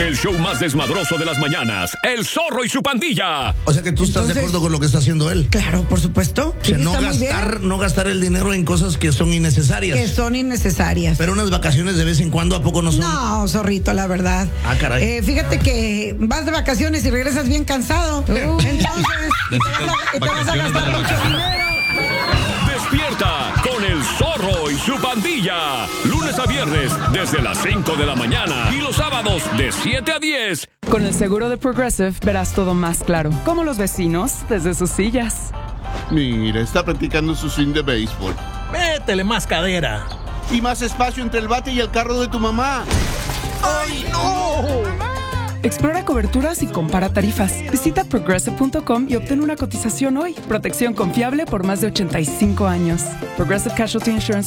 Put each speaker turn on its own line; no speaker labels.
El show más desmadroso de las mañanas. El Zorro y su pandilla.
O sea que tú estás de acuerdo con lo que está haciendo él.
Claro, por supuesto.
O sea, no gastar el dinero en cosas que son innecesarias.
Que son innecesarias.
Pero unas vacaciones de vez en cuando, ¿a poco no son?
No, zorrito, la verdad.
Ah, caray.
Fíjate que vas de vacaciones y regresas bien cansado. Entonces, te vas a gastar mucho dinero.
Despierta con el Zorro y su pandilla. Lunes a viernes desde las 5 de la mañana y los sábados de 7 a 10.
Con el seguro de Progressive verás todo más claro, como los vecinos desde sus sillas.
Mira, está practicando su swing de béisbol.
Métele más cadera.
Y más espacio entre el bate y el carro de tu mamá.
¡Ay, no!
Explora coberturas y compara tarifas. Visita Progressive.com y obtén una cotización hoy. Protección confiable por más de 85 años. Progressive Casualty Insurance